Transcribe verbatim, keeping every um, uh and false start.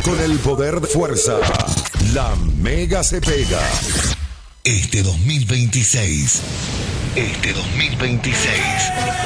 con el poder de fuerza. La Mega se pega. Este dos mil veintiséis. Este dos mil veintiséis.